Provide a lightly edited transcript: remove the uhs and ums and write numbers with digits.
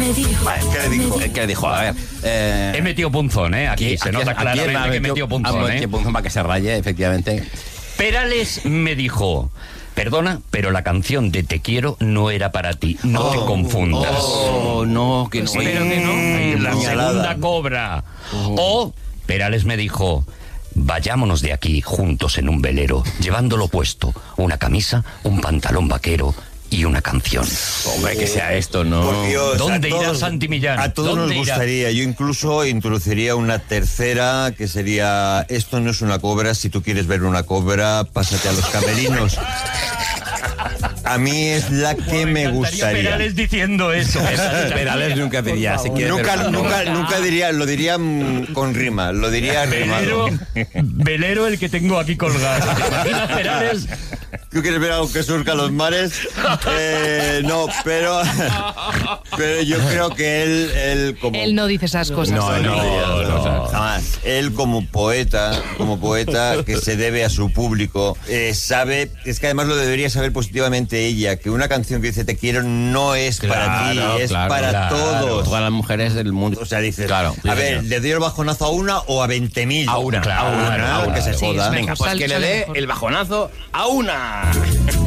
¿Qué le dijo? ¿Qué le dijo? A ver. He metido punzón, ¿eh? Aquí se nota claramente que he metido punzón, ¿eh? Punzón para que se raye, efectivamente. Perales me dijo: perdona, pero la canción de Te quiero no era para ti. No te confundas. No, que no. Espero que no. La segunda cobra. O Perales me dijo: vayámonos de aquí juntos en un velero, llevándolo puesto, una camisa, un pantalón vaquero y una canción. Hombre, que sea esto, ¿no? Por Dios, ¿Dónde a todos- irá Santi Millán? A todos nos ¿Dónde irá? gustaría. Yo incluso introduciría una tercera, que sería: esto no es una cobra, si tú quieres ver una cobra, pásate a los camerinos. A mí es la que me encantaría gustaría. Perales diciendo eso. Perales nunca diría, si quieres Nunca diría, lo diría con rima, lo diría rimado. Velero el que tengo aquí colgado. ¿Te imaginas, Perales? ¿Tú quieres ver algo que surca los mares? No, pero yo creo que él como... Él no dice esas cosas. No, jamás. Él como poeta que se debe a su público, sabe, es que además lo debería saber positivamente ella, que una canción que dice te quiero no es para ti, es para todos. Todas las mujeres del mundo. O sea, dices, Claro, a ver, ¿le doy el bajonazo a una o a 20.000? A una, A una, que se Sí, joda. es Venga, mejor, pues sale que le dé mejor. el bajonazo a una.